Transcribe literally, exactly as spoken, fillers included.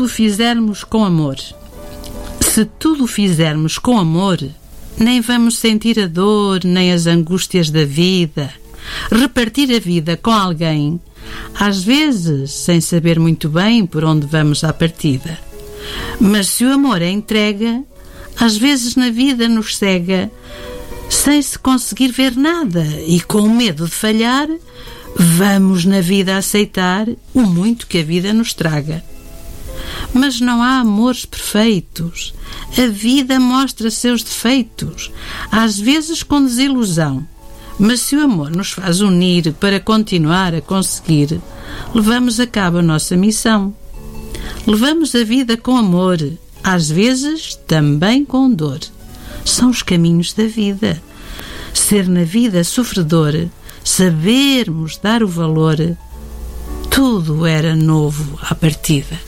tudo fizermos com amor. Se tudo fizermos com amor, nem vamos sentir a dor nem as angústias da vida. Repartir a vida com alguém, às vezes sem saber muito bem por onde vamos à partida. Mas se o amor é entrega, às vezes na vida nos cega, sem se conseguir ver nada e com medo de falhar, vamos na vida aceitar o muito que a vida nos traga. Mas não há amores perfeitos. A vida mostra seus defeitos, às vezes com desilusão. Mas se o amor nos faz unir para continuar a conseguir, levamos a cabo a nossa missão. Levamos a vida com amor, às vezes também com dor. São os caminhos da vida. Ser na vida sofredor, sabermos dar o valor, tudo era novo à partida.